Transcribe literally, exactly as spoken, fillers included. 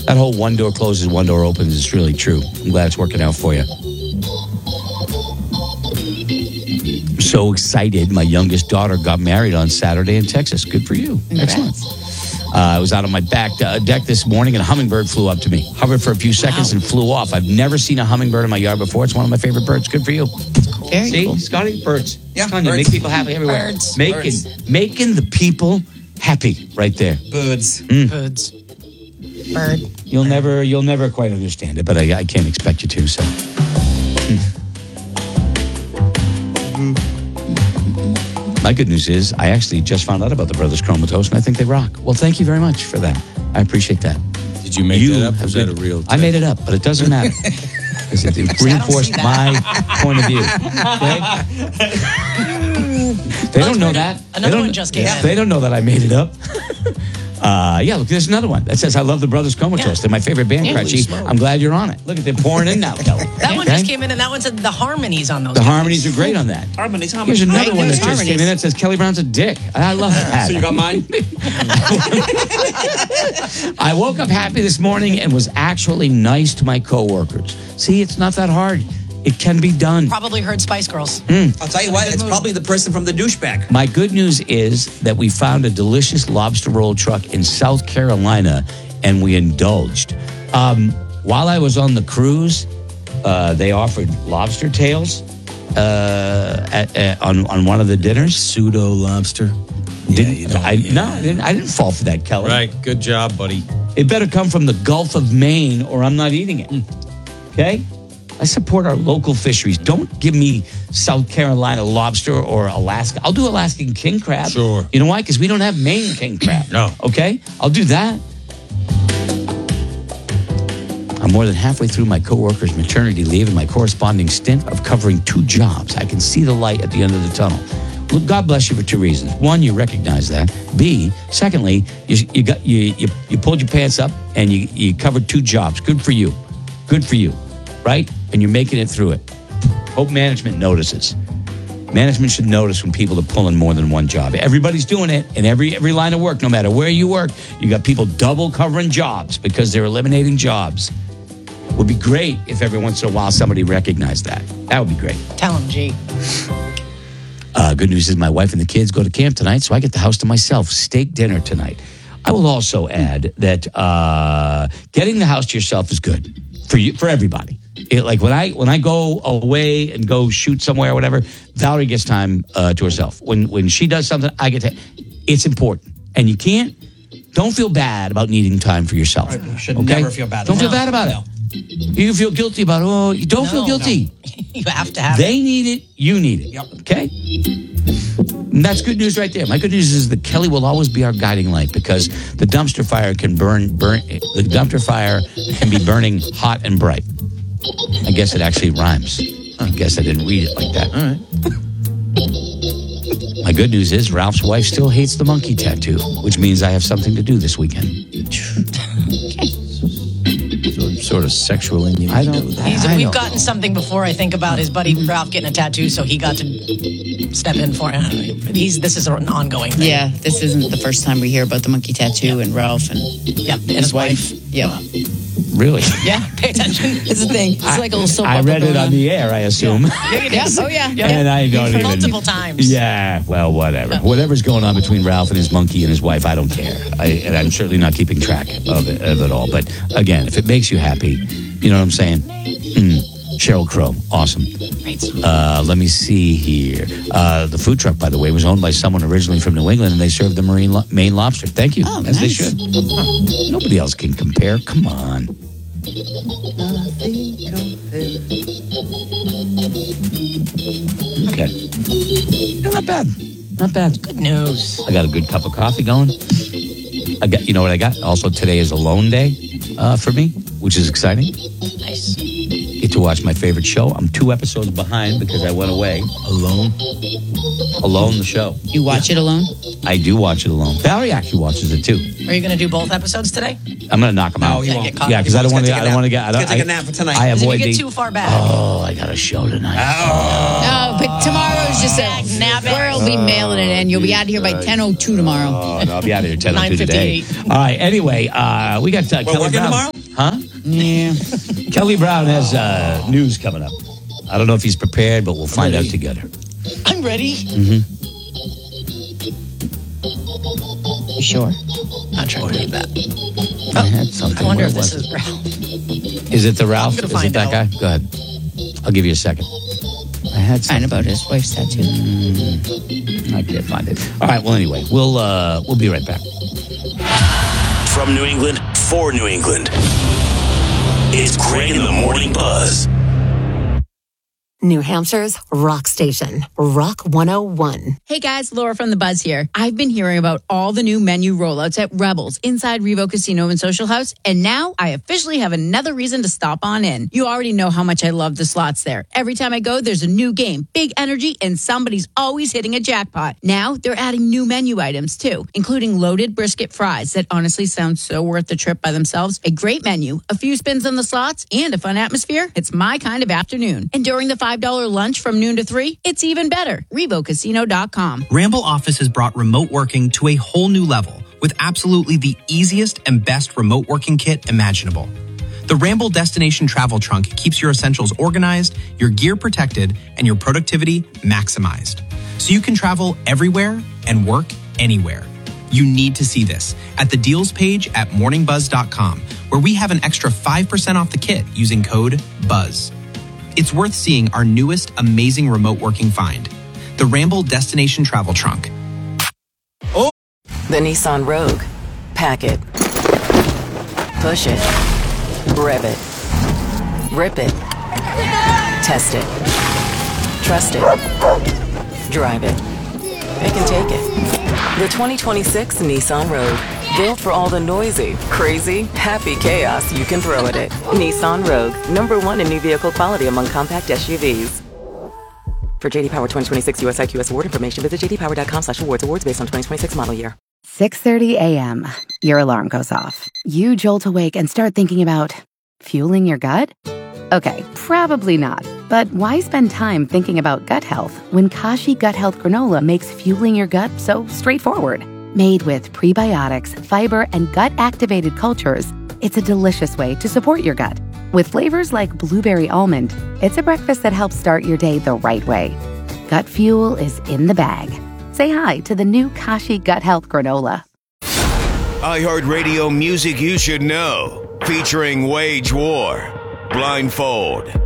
That whole one door closes, one door opens is really true. I'm glad it's working out for you. I'm so excited. My youngest daughter got married on Saturday in Texas. Good for you. Congrats. Excellent. Uh, I was out on my back uh, deck this morning, and a hummingbird flew up to me. Hovered for a few seconds wow. and flew off. I've never seen a hummingbird in my yard before. It's one of my favorite birds. Good for you. Very See, cool. Scotty, birds. Yeah, Scotty, birds. make people happy everywhere. Birds. Making, Birds. making the people happy right there. Birds. Mm. Birds. Bird. You'll never, you'll never quite understand it, but I, I can't expect you to. So. Mm. My good news is I actually just found out about the Brothers Comatose, and I think they rock. Well, thank you very much for that. I appreciate that. Did you make You that up? have Was that been- a real I made it up, but it doesn't matter. Because it, it reinforced my point of view. Okay? They don't know that. They Another don't- one just came in. They don't know that I made it up. Uh, yeah, look, there's another one that says I love the Brothers Comatose. Yeah. They're my favorite band, Yeah. Crutchy. I'm glad you're on it. Look at they're pouring in now, Kelly. That one Okay? just came in, and that one said the harmonies on those. The harmonies are great on that. Harmonies, harmonies. Here's another Right, one that there's just came in harmonies. that says Kelly Brown's a dick. I love that. So you got mine? I woke up happy this morning and was actually nice to my coworkers. See, it's not that hard. It can be done. Probably heard Spice Girls. I'll tell you what, it's probably the person from the douchebag. My good news is that we found a delicious lobster roll truck in South Carolina, and we indulged. Um, while I was on the cruise, uh, they offered lobster tails uh, at, at, on on one of the dinners. Pseudo lobster. Didn't, you don't- I, yeah. No, I didn't, I didn't fall for that, Kelly. Right. Good job, buddy. It better come from the Gulf of Maine, or I'm not eating it. Okay? I support our local fisheries. Don't give me South Carolina lobster or Alaska. I'll do Alaskan king crab. Sure. You know why? Because we don't have Maine king crab. No. Okay? I'll do that. I'm more than halfway through my coworker's maternity leave and my corresponding stint of covering two jobs. I can see the light at the end of the tunnel. Look, God bless you for two reasons. One, you recognize that. B, secondly, you you got you you, you pulled your pants up and you, you covered two jobs. Good for you. Good for you. Right? And you're making it through it. Hope management notices. Management should notice when people are pulling more than one job. Everybody's doing it in every every line of work, no matter where you work. You got people double covering jobs because they're eliminating jobs. Would be great if every once in a while somebody recognized that. That would be great. Tell him, G. Uh, good news is my wife and the kids go to camp tonight, so I get the house to myself. Steak dinner tonight. I will also add that uh, getting the house to yourself is good for you, for everybody. It, like when I when I go away and go shoot somewhere or whatever, Valerie gets time uh, to herself. When when she does something, I get to. It's important, and you can't. Don't feel bad about needing time for yourself. Right, you should okay? never feel bad Don't about feel it. bad about No. it. You feel guilty about it. Oh, you don't No, feel guilty. You have to have They it. need it. You need it. Yep. Okay? And that's good news right there. My good news is that Kelly will always be our guiding light because the dumpster fire can burn, burn. The dumpster fire can be burning hot and bright. I guess it actually rhymes. I guess I didn't read it like that. All right. My good news is Ralph's wife still hates the monkey tattoo, which means I have something to do this weekend. Some sort of sexual in you. I don't. He's, I we've don't- gotten something before, I think, about his buddy Ralph getting a tattoo, so he got to step in for it. He's, this is an ongoing thing. Yeah, this isn't the first time we hear about the monkey tattoo and Ralph and Yep, and his wife. Yeah, Really? Yeah, pay attention. it's a thing. It's like a little soap I opera read it going on the air, I assume. Yeah, it Yeah. is. Oh yeah. And I don't even. Multiple times. Yeah, well, whatever. Whatever's going on between Ralph and his monkey and his wife, I don't care. I, and I'm certainly not keeping track of it, of it all. But again, if it makes you happy, you know what I'm saying? Mm. Sheryl Crow, awesome. Right. Uh, let me see here. Uh, the food truck, by the way, was owned by someone originally from New England, and they served the marine lo- Maine lobster. Thank you, Oh, as they nice. should. Nobody else can compare. Come on. Okay. Yeah, not bad. Not bad. Good news. I got a good cup of coffee going. I got, you know what I got? Also, today is Alone Day uh, for me, which is exciting. Nice. Get to watch my favorite show. I'm two episodes behind because I went away. Alone? Alone, the show. You watch it alone? I do watch it alone. Valerie actually watches it too. Are you going to do both episodes today? I'm going to knock them No, out. he Yeah, won't. get caught Yeah, because I don't He's want to. gonna I take a don't want to nap. get. I He's don't. gonna take a I- nap for tonight. I Because if avoid you get the. too far back. Oh, I got a show tonight. No, but tomorrow's just a Nap it. We'll be mailing it in. You'll be out of here by ten oh two tomorrow. Oh, no, I'll be out of here ten oh two today. nine fifty-eight. All right. Anyway, uh, we got uh, We're Kelly working Brown. tomorrow? Huh? Yeah. Kelly Brown has uh, news coming up. I don't know if he's prepared, but we'll find out together. I'm ready. Mm-hmm. You sure? Not sure to believe that. I had something. I wonder Where if this was is Ralph. Is it the Ralph? I'm Is gonna it that find guy? Go ahead. I'll give you a second. I had Fine something. about his wife's tattoo. Mm, I can't find it. All right. Well, anyway, we'll uh, we'll be right back. From New England, for New England, it's Greg in the Morning Buzz. New Hampshire's rock station, Rock one oh one. Hey guys, Laura from The Buzz here. I've been hearing about all the new menu rollouts at Rebels inside Revo Casino and Social House, and now I officially have another reason to stop on in. You already know how much I love the slots there. Every time I go, there's a new game, big energy, and somebody's always hitting a jackpot. Now they're adding new menu items too, including loaded brisket fries that honestly sound so worth the trip by themselves. A great menu, a few spins on the slots, and a fun atmosphere. It's my kind of afternoon. And during the five dollar lunch from noon to three, it's even better. Revo Casino dot com. Ramble Office has brought remote working to a whole new level with absolutely the easiest and best remote working kit imaginable. The Ramble Destination Travel Trunk keeps your essentials organized, your gear protected, and your productivity maximized. So you can travel everywhere and work anywhere. You need to see this at the deals page at morning buzz dot com, where we have an extra five percent off the kit using code BUZZ. It's worth seeing our newest amazing remote working find, the Ramble Destination Travel Trunk. Oh. The Nissan Rogue. Pack it. Push it. Rev it. Rip it. Test it. Trust it. Drive it. Pick and take it. The twenty twenty-six Nissan Rogue. Built for all the noisy, crazy, happy chaos you can throw at it. Nissan Rogue, number one in new vehicle quality among compact S U Vs. For J D Power twenty twenty-six U S I Q S award information, visit j d power dot com slash awards. Awards based on twenty twenty-six model year. six thirty a.m. Your alarm goes off. You jolt awake and start thinking about fueling your gut? Okay, probably not. But why spend time thinking about gut health when Kashi Gut Health Granola makes fueling your gut so straightforward? Made with prebiotics, fiber, and gut-activated cultures, it's a delicious way to support your gut. With flavors like blueberry almond, it's a breakfast that helps start your day the right way. Gut fuel is in the bag. Say hi to the new Kashi Gut Health Granola. iHeartRadio music you should know, featuring Wage War, Blindfold,